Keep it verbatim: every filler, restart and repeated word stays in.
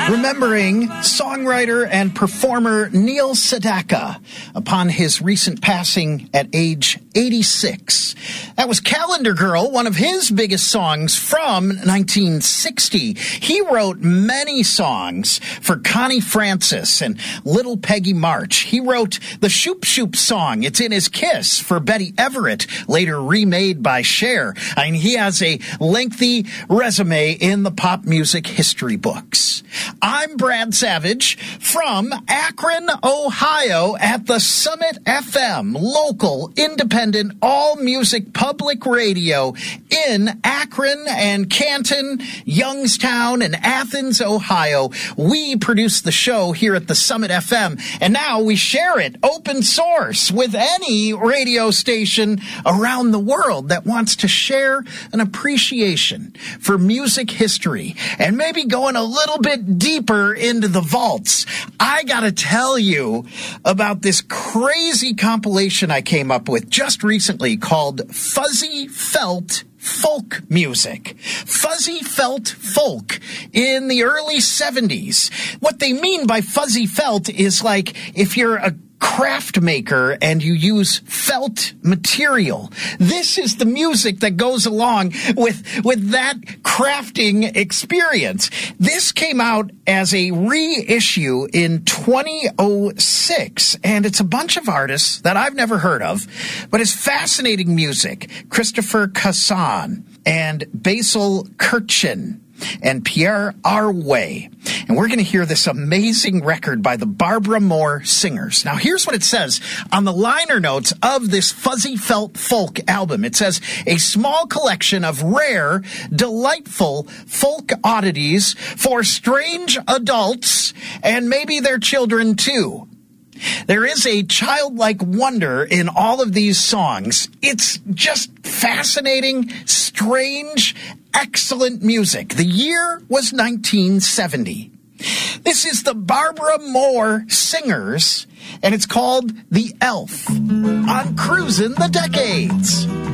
remembering songwriter and performer Neil Sedaka upon his recent passing at age eighty-six. That was Calendar Girl, one of his biggest songs from nineteen sixty. He wrote many songs for Connie Francis and Little Peggy March. He wrote the Shoop Shoop song, It's in His Kiss, for Betty Everett, later remade by Cher. I mean, he has a lengthy resume in the pop music history books. I'm Brad Savage from Akron, Ohio at the Summit F M, local, independent, all-music public radio in Akron and Canton, Youngstown, and Athens, Ohio. We produce the show here at the Summit F M, and now we share it open source with any radio station around the world that wants to share an appreciation for music history and maybe going a little bit deeper into the vaults. I gotta tell you about this crazy compilation I came up with just recently called Fuzzy Felt Folk Music. Fuzzy Felt Folk in the early seventies. What they mean by fuzzy felt is like if you're a craft maker and you use felt material. This is the music that goes along with, with that crafting experience. This came out as a reissue in two thousand six, and it's a bunch of artists that I've never heard of, but it's fascinating music. Christopher Casson and Basil Kirchen and Pierre Arway. And we're going to hear this amazing record by the Barbara Moore Singers. Now, here's what it says on the liner notes of this Fuzzy Felt Folk album. It says, a small collection of rare, delightful folk oddities for strange adults and maybe their children, too. There is a childlike wonder in all of these songs. It's just fascinating, strange, excellent music. The year was nineteen seventy. This is the Barbara Moore Singers, and it's called The Elf on Cruisin' the Decades.